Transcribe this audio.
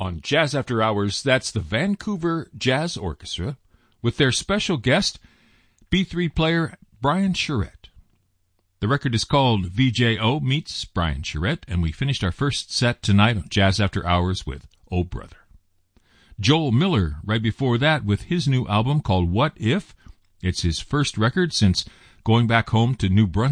On Jazz After Hours, that's the Vancouver Jazz Orchestra with their special guest, B3 player Brian Charette. The record is called VJO Meets Brian Charette, and we finished our first set tonight on Jazz After Hours with Oh Brother. Joel Miller right before that with his new album called What If? It's his first record since going back home to New Brunswick